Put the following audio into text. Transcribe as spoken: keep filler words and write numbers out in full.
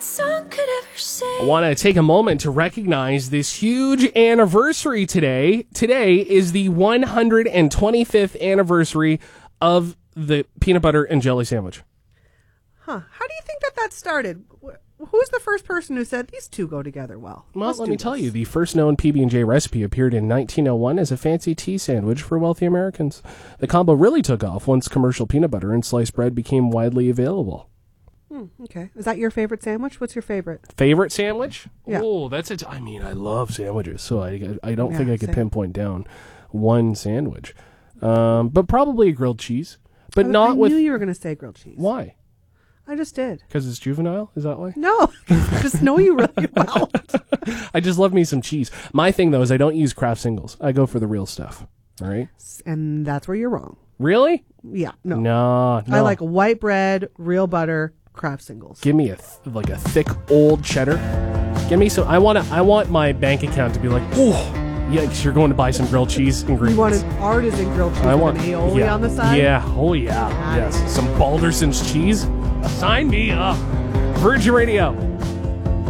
song could ever sing. I want to take a moment to recognize this huge anniversary today. Today is the one hundred twenty-fifth anniversary of the peanut butter and jelly sandwich. Huh. How do you think that that started? Who's the first person who said these two go together well? Well, Let's let do me tell this. you, the first known P B and J recipe appeared in nineteen oh one as a fancy tea sandwich for wealthy Americans. The combo really took off once commercial peanut butter and sliced bread became widely available. Hmm, okay. Is that your favorite sandwich? What's your favorite? Favorite sandwich? Yeah. Oh, that's it. I mean, I love sandwiches, so I, I don't Yeah, think I could same. pinpoint down one sandwich. Um, but probably a grilled cheese. But I, not I with... knew you were going to say grilled cheese. Why? I just did. Because it's juvenile? Is that why? No, I just know you really well. I just love me some cheese. My thing, though, is I don't use Kraft singles. I go for the real stuff. All right? And that's where you're wrong. Really? Yeah, no. No, no. I like white bread, real butter, Kraft singles. Give me a th- like a thick old cheddar. Give me some. I want to. I want my bank account to be like, oh, yeah, 'cause you're going to buy some grilled cheese ingredients. You want an artisan grilled cheese I with want an aioli yeah, on the side? Yeah. Oh yeah. Got yes. it. Some Balderson's cheese. Sign me up. Virgin Radio.